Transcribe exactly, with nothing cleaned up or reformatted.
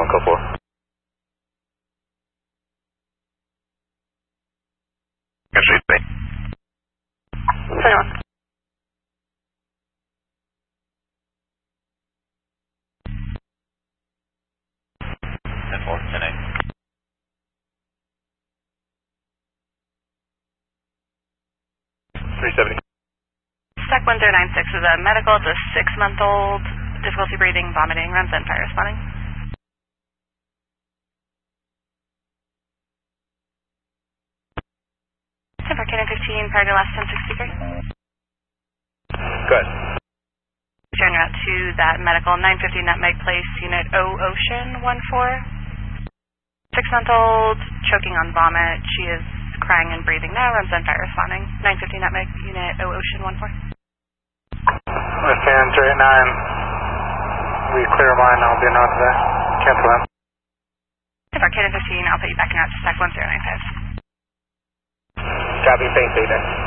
code four. Street Bay. twenty-one. ten four, ten eight. three seventy. Stack one zero nine six is a medical. It's a six-month-old, difficulty breathing, vomiting, runs in, fire responding. ten four, Cannon fifteen, priority last ten sixty-three. Good. Turn route to that medical, nine fifty Nutmeg Place, Unit O Ocean one four. Six-month-old, choking on vomit. She is crying and breathing now, runs in, fire responding. nine fifty Nutmeg, Unit O Ocean one four. Understand, three eight nine. We clear mine, I'll be in route to that. Cancel that. ten four, Cannon fifteen, I'll put you back in route to stack one zero nine five. Copy, same station.